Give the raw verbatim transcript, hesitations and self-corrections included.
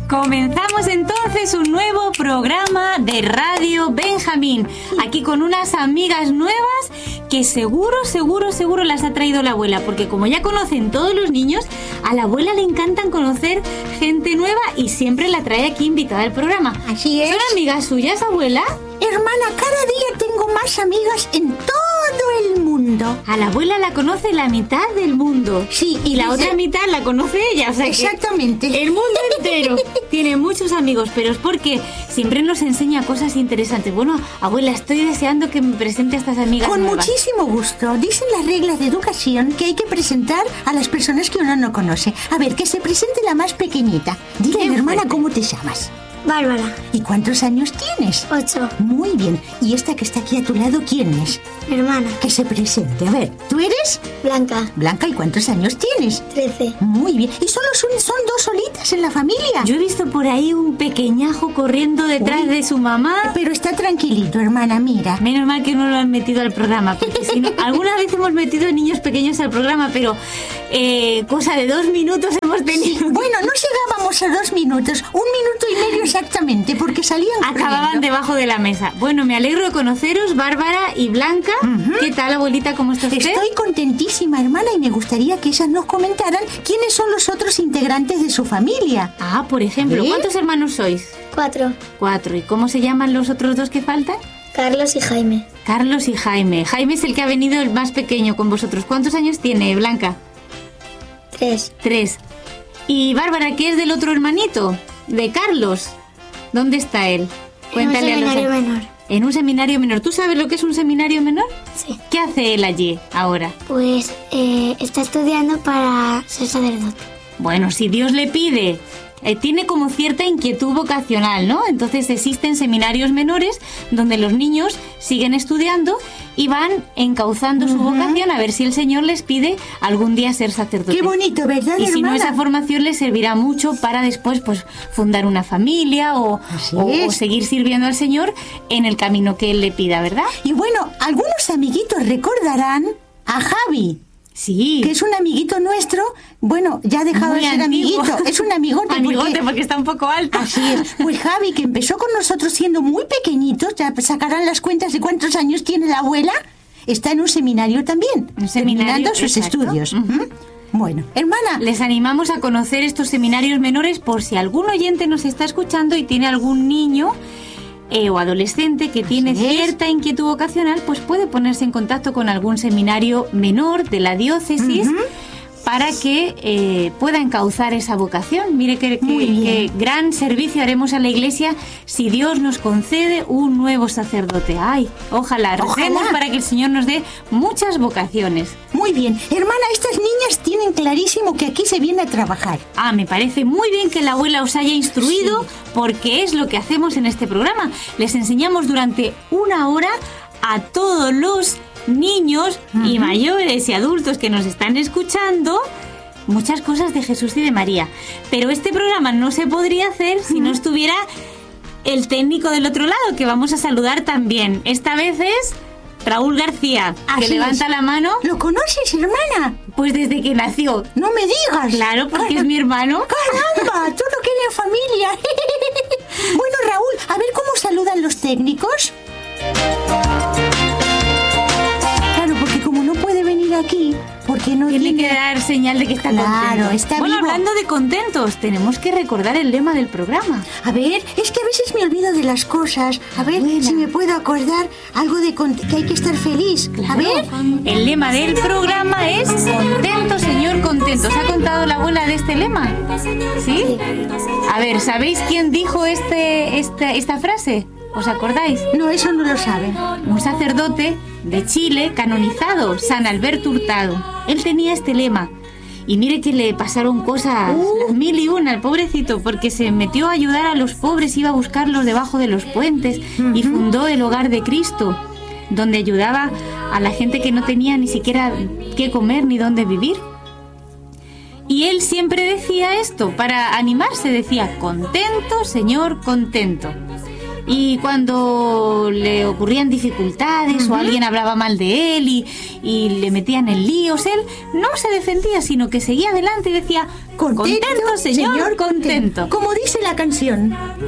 Comenzamos entonces un nuevo programa de Radio Benjamín, aquí con unas amigas nuevas que seguro, seguro, seguro las ha traído la abuela, porque como ya conocen todos los niños, a la abuela le encantan conocer gente nueva y siempre la trae aquí invitada al programa. Así es. ¿Son amigas suyas, abuela? Hermana, cada día tengo más amigas en todo el mundo. A la abuela la conoce la mitad del mundo. Sí, y la desde... otra mitad la conoce ella. O sea, exactamente. Que el mundo entero tiene muchos amigos, pero es porque siempre nos enseña cosas interesantes. Bueno, abuela, estoy deseando que me presente a estas amigas Con nuevas. Muchísimo gusto. Dicen las reglas de educación que hay que presentar a las personas que uno no conoce. A ver, que se presente la más pequeñita. Dile, hermana, fuerte. ¿Cómo te llamas? Bárbara. ¿Y cuántos años tienes? Ocho. Muy bien. ¿Y esta que está aquí a tu lado, quién es? Mi hermana. Que se presente. A ver, ¿tú eres? Blanca. Blanca, ¿y cuántos años tienes? Trece. Muy bien. ¿Y solo son, son dos solitas en la familia? Yo he visto por ahí un pequeñajo corriendo detrás Uy. de su mamá. Pero está tranquilito, hermana, mira. Menos mal que no lo han metido al programa, porque si no, alguna vez hemos metido niños pequeños al programa, pero eh, cosa de dos minutos hemos tenido. Sí, bueno, no llegábamos a dos minutos, un minuto y medio exactamente, porque salían Acababan corriendo. debajo de la mesa. Bueno, me alegro de conoceros, Bárbara y Blanca. Uh-huh. ¿Qué tal, abuelita? ¿Cómo está usted? Estoy contentísima, hermana, y me gustaría que ellas nos comentaran quiénes son los otros integrantes de su familia. Ah, por ejemplo, ¿Eh? ¿cuántos hermanos sois? Cuatro. Cuatro. ¿Y cómo se llaman los otros dos que faltan? Carlos y Jaime. Carlos y Jaime. Jaime es el que ha venido el más pequeño con vosotros. ¿Cuántos años tiene, Blanca? Tres. Tres. ¿Y Bárbara, qué es del otro hermanito? De Carlos. ¿Dónde está él? Cuéntale en un seminario a los... menor. En un seminario menor. ¿Tú sabes lo que es un seminario menor? Sí. ¿Qué hace él allí ahora? Pues eh, está estudiando para ser sacerdote. Bueno, si Dios le pide... Eh, tiene como cierta inquietud vocacional, ¿no? Entonces existen seminarios menores donde los niños siguen estudiando y van encauzando uh-huh. su vocación a ver si el Señor les pide algún día ser sacerdotes. Qué bonito, ¿verdad, Y hermana? si no, esa formación les servirá mucho para después pues fundar una familia o, o, o seguir sirviendo al Señor en el camino que Él le pida, ¿verdad? Y bueno, algunos amiguitos recordarán a Javi. Sí. Que es un amiguito nuestro, bueno, ya ha dejado Muy de ser antiguo. amiguito, es un amigote. Amigote porque, porque está un poco alto. Así es. Pues Javi, que empezó con nosotros siendo muy pequeñitos, ya sacarán las cuentas de cuántos años tiene la abuela, está en un seminario también, un seminario, terminando sus exacto. estudios. Uh-huh. Bueno, hermana, les animamos a conocer estos seminarios menores por si algún oyente nos está escuchando y tiene algún niño Eh, o adolescente que tiene Así cierta es. inquietud vocacional, pues puede ponerse en contacto con algún seminario menor de la diócesis uh-huh. para que eh, pueda encauzar esa vocación. Mire que, que, que gran servicio haremos a la Iglesia si Dios nos concede un nuevo sacerdote. Ay, ojalá, recemos Ojalá. para que el Señor nos dé muchas vocaciones. Muy bien, hermana, estas niñas tienen clarísimo que aquí se viene a trabajar. Ah, me parece muy bien que la abuela os haya instruido, sí. porque es lo que hacemos en este programa. Les enseñamos durante una hora a todos los niños uh-huh. y mayores y adultos que nos están escuchando muchas cosas de Jesús y de María. Pero este programa no se podría hacer si uh-huh. no estuviera el técnico del otro lado, que vamos a saludar también. Esta vez es Raúl García, Así que levanta es. la mano. ¿Lo conoces, hermana? Pues desde que nació. No me digas. Claro, porque Caramba. es mi hermano. ¡Caramba! Todo queda en familia. Bueno, Raúl, a ver cómo saludan los técnicos. Claro, porque como no puede venir aquí, porque no tiene, tiene que dar señal de que está claro, contento. Está bueno, vivo. Hablando de contentos, tenemos que recordar el lema del programa. A ver, es que a veces me olvido de las cosas. A ver Abuela. si me puedo acordar algo de cont- que hay que estar feliz. Claro. A ver. El lema del programa es contento, señor, contento. ¿Se ha contado la abuela de este lema? ¿Sí? A ver, ¿sabéis quién dijo este, esta, esta frase? ¿Os acordáis? No, eso no lo saben. Un sacerdote de Chile canonizado, San Alberto Hurtado. Él tenía este lema. Y mire que le pasaron cosas, uh. las mil y una al pobrecito, porque se metió a ayudar a los pobres, iba a buscarlos debajo de los puentes uh-huh. y fundó el Hogar de Cristo, donde ayudaba a la gente que no tenía ni siquiera qué comer ni dónde vivir. Y él siempre decía esto, para animarse, decía, contento, señor, contento. Y cuando le ocurrían dificultades uh-huh. o alguien hablaba mal de él y, y le metían en líos, él no se defendía, sino que seguía adelante y decía, contento, contento señor, señor, contento. Como dice la canción.